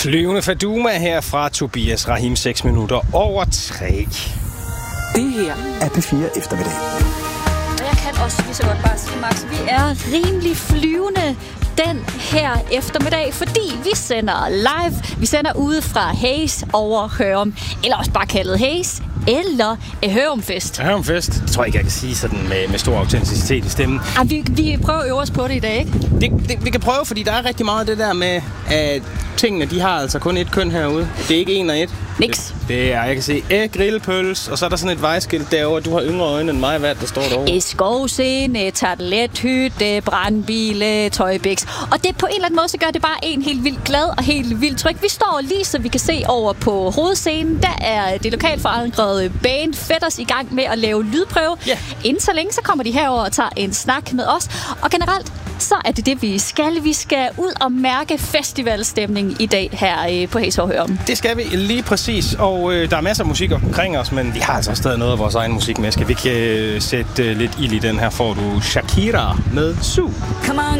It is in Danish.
Flyvende Faduma her fra Tobias Rahim, 6 minutter over 3. Det her er P4 Eftermiddag. Og jeg kan også lige så godt bare sige, Max, vi er rimelig flyvende den her eftermiddag, fordi vi sender live. Vi sender ude fra Hayes over Hørum, eller også bare kaldet Hayes, eller Hørumfest. Hørumfest. Det tror jeg ikke, jeg kan sige sådan med stor autenticitet i stemmen. Vi prøver at øve os på det i dag, ikke? Vi kan prøve, fordi der er rigtig meget af det der med, at tingene, de har altså kun et køn herude. Det er ikke en og et. Niks. Det er, jeg kan se, grillpøls, og så er der sådan et vejskilt derovre. Du har yngre øjne end mig, hvad der står derovre? Skovscene, tartelethytte, brandbile, tøjbæks. Og det på en eller anden måde, så gør det bare en helt vildt glad og helt vildt tryg. Vi står lige, så vi kan se over på hovedscenen. Der er det lokalt forankrede band Fætters i gang med at lave lydprøve. Yeah. Inden så længe, så kommer de herover og tager en snak med os. Og generelt, så er det vi skal. Vi skal ud og mærke festivalstemning i dag her på Hayes over Hørum. Det skal vi lige præcis, og der er masser af musik omkring os, men vi har altså stadig noget af vores egen musik med. Skal vi ikke sætte lidt ild i den her? Får du Shakira med Su. Come on.